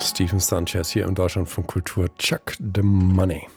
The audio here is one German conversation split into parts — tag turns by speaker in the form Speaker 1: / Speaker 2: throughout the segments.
Speaker 1: Stephen Sanchez hier in Deutschland von Kultur. Chuck the Money.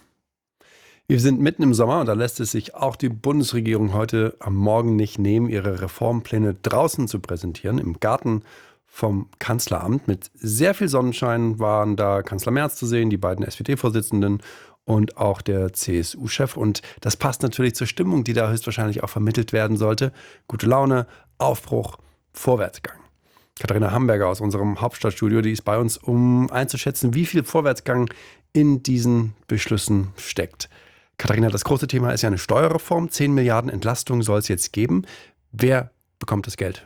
Speaker 1: Wir sind mitten im Sommer und da lässt es sich auch die Bundesregierung heute am Morgen nicht nehmen, ihre Reformpläne draußen zu präsentieren. Im Garten vom Kanzleramt mit sehr viel Sonnenschein waren da Kanzler Merz zu sehen, die beiden SPD-Vorsitzenden und auch der CSU-Chef. Und das passt natürlich zur Stimmung, die da höchstwahrscheinlich auch vermittelt werden sollte. Gute Laune, Aufbruch, Vorwärtsgang. Katharina Hamburger aus unserem Hauptstadtstudio, die ist bei uns, um einzuschätzen, wie viel Vorwärtsgang in diesen Beschlüssen steckt. Katharina, das große Thema ist ja eine Steuerreform. 10 Milliarden Entlastung soll es jetzt geben. Wer bekommt das Geld?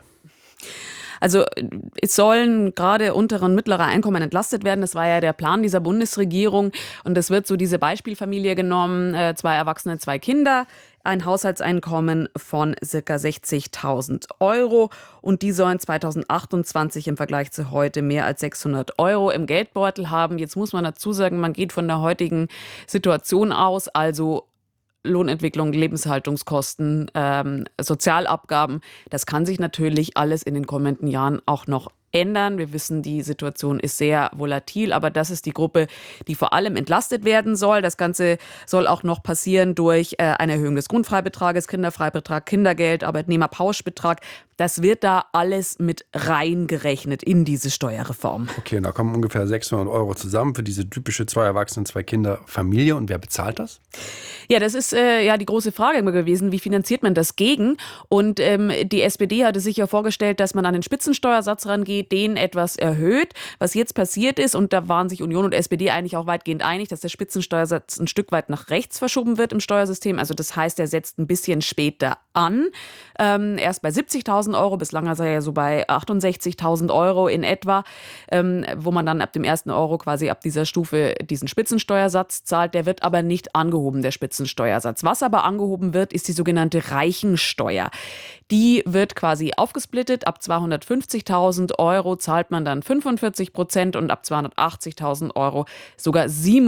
Speaker 2: Also es sollen gerade untere und mittlere Einkommen entlastet werden. Das war ja der Plan dieser Bundesregierung. Und es wird so diese Beispielfamilie genommen, 2 Erwachsene, 2 Kinder, ein Haushaltseinkommen von ca. 60.000 Euro. Und die sollen 2028 im Vergleich zu heute mehr als 600 Euro im Geldbeutel haben. Jetzt muss man dazu sagen, man geht von der heutigen Situation aus, also Lohnentwicklung, Lebenshaltungskosten, Sozialabgaben. Das kann sich natürlich alles in den kommenden Jahren auch noch ändern. Wir wissen, die Situation ist sehr volatil, aber das ist die Gruppe, die vor allem entlastet werden soll. Das Ganze soll auch noch passieren durch eine Erhöhung des Grundfreibetrages, Kinderfreibetrag, Kindergeld, Arbeitnehmerpauschbetrag. Das wird da alles mit reingerechnet in diese Steuerreform.
Speaker 1: Okay, da kommen ungefähr 600 Euro zusammen für diese typische 2 Erwachsene, 2 Kinder Familie. Und wer bezahlt das?
Speaker 2: Ja, das ist ja die große Frage immer gewesen. Wie finanziert man das gegen? Und die SPD hatte sich ja vorgestellt, dass man an den Spitzensteuersatz rangeht, den etwas erhöht. Was jetzt passiert ist, und da waren sich Union und SPD eigentlich auch weitgehend einig, dass der Spitzensteuersatz ein Stück weit nach rechts verschoben wird im Steuersystem. Also das heißt, er setzt ein bisschen später an. Erst bei 70.000 Euro, bislang ist er ja so bei 68.000 Euro in etwa, wo man dann ab dem ersten Euro quasi ab dieser Stufe diesen Spitzensteuersatz zahlt. Der wird aber nicht angehoben, der Spitzensteuersatz. Was aber angehoben wird, ist die sogenannte Reichensteuer. Die wird quasi aufgesplittet. Ab 250.000 Euro zahlt man dann 45% und ab 280.000 Euro sogar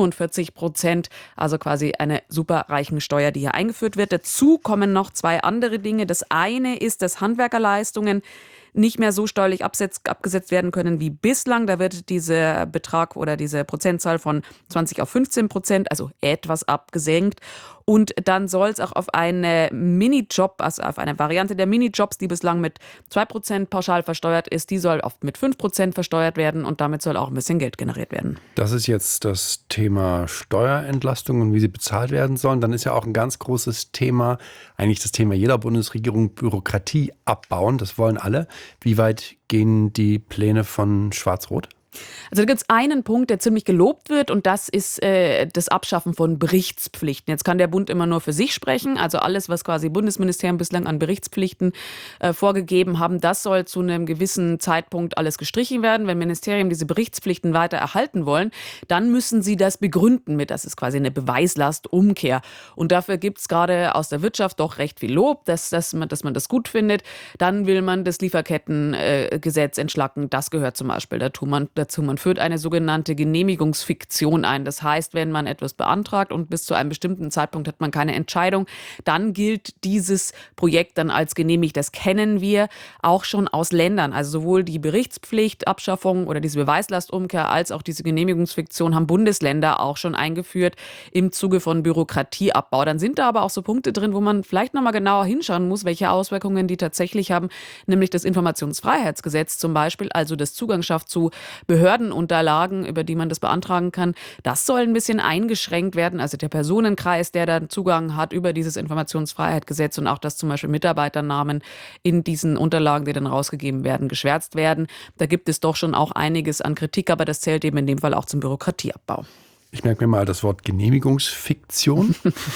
Speaker 2: 47%. Also quasi eine superreichen Steuer, die hier eingeführt wird. Dazu kommen noch 2 andere Dinge. Das eine ist, dass Handwerkerleistungen nicht mehr so steuerlich abgesetzt werden können wie bislang. Da wird dieser Betrag oder diese Prozentzahl von 20 auf 15%, also etwas abgesenkt. Und dann soll es auch auf eine Minijob, also auf eine Variante der Minijobs, die bislang mit 2% pauschal versteuert ist, die soll oft mit 5% versteuert werden und damit soll auch ein bisschen Geld generiert werden.
Speaker 1: Das ist jetzt das Thema Steuerentlastung und wie sie bezahlt werden sollen. Dann ist ja auch ein ganz großes Thema, eigentlich das Thema jeder Bundesregierung, Bürokratie abbauen. Das wollen alle. Wie weit gehen die Pläne von Schwarz-Rot?
Speaker 2: Also da gibt es einen Punkt, der ziemlich gelobt wird und das ist das Abschaffen von Berichtspflichten. Jetzt kann der Bund immer nur für sich sprechen, also alles, was quasi Bundesministerien bislang an Berichtspflichten vorgegeben haben, das soll zu einem gewissen Zeitpunkt alles gestrichen werden. Wenn Ministerien diese Berichtspflichten weiter erhalten wollen, dann müssen sie das begründen mit, das ist quasi eine Beweislastumkehr. Und dafür gibt es gerade aus der Wirtschaft doch recht viel Lob, dass man das gut findet. Dann will man das Lieferkettengesetz entschlacken, das gehört zum Beispiel dazu. Man führt eine sogenannte Genehmigungsfiktion ein. Das heißt, wenn man etwas beantragt und bis zu einem bestimmten Zeitpunkt hat man keine Entscheidung, dann gilt dieses Projekt dann als genehmigt. Das kennen wir auch schon aus Ländern. Also sowohl die Berichtspflicht, Abschaffung oder diese Beweislastumkehr als auch diese Genehmigungsfiktion haben Bundesländer auch schon eingeführt im Zuge von Bürokratieabbau. Dann sind da aber auch so Punkte drin, wo man vielleicht nochmal genauer hinschauen muss, welche Auswirkungen die tatsächlich haben, nämlich das Informationsfreiheitsgesetz zum Beispiel, also das Zugangsschaft zu Behördenunterlagen, über die man das beantragen kann, das soll ein bisschen eingeschränkt werden. Also der Personenkreis, der dann Zugang hat über dieses Informationsfreiheitsgesetz und auch, dass zum Beispiel Mitarbeiternamen in diesen Unterlagen, die dann rausgegeben werden, geschwärzt werden. Da gibt es doch schon auch einiges an Kritik, aber das zählt eben in dem Fall auch zum Bürokratieabbau.
Speaker 1: Ich merke mir mal das Wort Genehmigungsfiktion.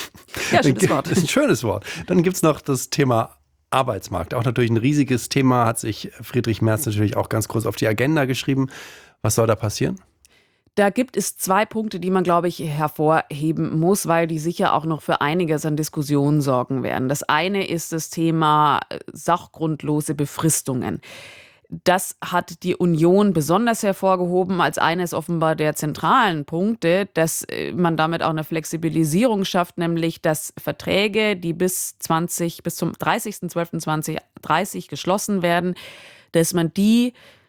Speaker 2: Ja, schönes Wort.
Speaker 1: Das ist ein schönes Wort. Dann gibt es noch das Thema Arbeitsmarkt. Auch natürlich ein riesiges Thema, hat sich Friedrich Merz natürlich auch ganz groß auf die Agenda geschrieben. Was soll da passieren?
Speaker 2: Da gibt es 2 Punkte, die man, glaube ich, hervorheben muss, weil die sicher auch noch für einiges an Diskussionen sorgen werden. Das eine ist das Thema sachgrundlose Befristungen. Das hat die Union besonders hervorgehoben als eines offenbar der zentralen Punkte, dass man damit auch eine Flexibilisierung schafft, nämlich dass Verträge, die bis zum 30.12.2030 geschlossen werden, dass man die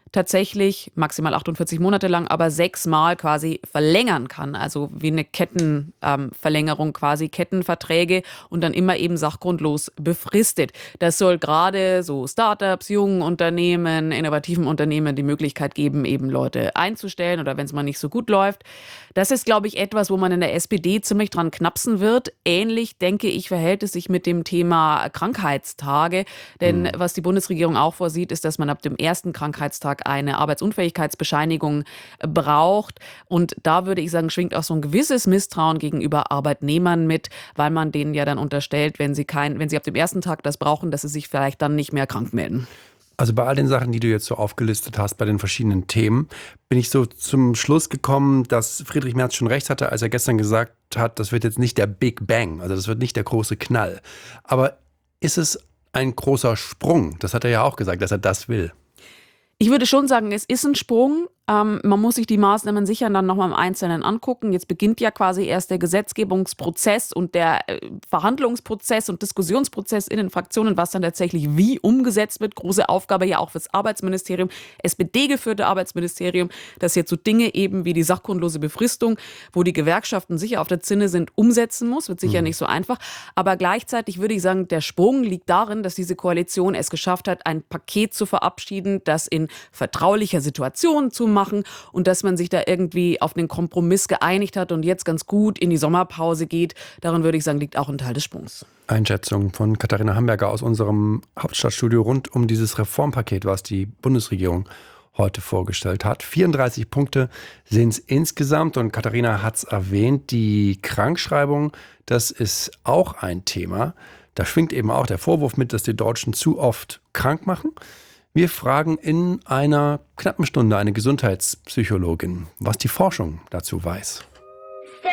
Speaker 2: tatsächlich maximal 48 Monate lang, aber 6-mal quasi verlängern kann. Also wie eine Kettenverlängerung quasi, Kettenverträge und dann immer eben sachgrundlos befristet. Das soll gerade so Startups, jungen Unternehmen, innovativen Unternehmen die Möglichkeit geben, eben Leute einzustellen oder wenn es mal nicht so gut läuft. Das ist, glaube ich, etwas, wo man in der SPD ziemlich dran knapsen wird. Ähnlich, denke ich, verhält es sich mit dem Thema Krankheitstage. Denn was die Bundesregierung auch vorsieht, ist, dass man ab dem ersten Krankheitstag eine Arbeitsunfähigkeitsbescheinigung braucht. Und da würde ich sagen, schwingt auch so ein gewisses Misstrauen gegenüber Arbeitnehmern mit, weil man denen ja dann unterstellt, wenn sie ab dem ersten Tag das brauchen, dass sie sich vielleicht dann nicht mehr krank melden.
Speaker 1: Also bei all den Sachen, die du jetzt so aufgelistet hast, bei den verschiedenen Themen, bin ich so zum Schluss gekommen, dass Friedrich Merz schon recht hatte, als er gestern gesagt hat, das wird jetzt nicht der Big Bang, also das wird nicht der große Knall. Aber ist es ein großer Sprung? Das hat er ja auch gesagt, dass er das will.
Speaker 2: Ich würde schon sagen, es ist ein Sprung. Man muss sich die Maßnahmen sicher dann nochmal im Einzelnen angucken. Jetzt beginnt ja quasi erst der Gesetzgebungsprozess und der Verhandlungsprozess und Diskussionsprozess in den Fraktionen, was dann tatsächlich wie umgesetzt wird. Große Aufgabe ja auch fürs Arbeitsministerium, SPD-geführte Arbeitsministerium, das jetzt so Dinge eben wie die sachgrundlose Befristung, wo die Gewerkschaften sicher auf der Zinne sind, umsetzen muss. Wird sicher nicht so einfach. Aber gleichzeitig würde ich sagen, der Sprung liegt darin, dass diese Koalition es geschafft hat, ein Paket zu verabschieden, das in vertraulicher Situation zu machen und dass man sich da irgendwie auf den Kompromiss geeinigt hat und jetzt ganz gut in die Sommerpause geht. Darin würde ich sagen, liegt auch ein Teil des Sprungs.
Speaker 1: Einschätzung von Katharina Hamburger aus unserem Hauptstadtstudio rund um dieses Reformpaket, was die Bundesregierung heute vorgestellt hat. 34 Punkte sind es insgesamt und Katharina hat es erwähnt, die Krankschreibung, das ist auch ein Thema. Da schwingt eben auch der Vorwurf mit, dass die Deutschen zu oft krank machen. Wir fragen in einer knappen Stunde eine Gesundheitspsychologin, was die Forschung dazu weiß.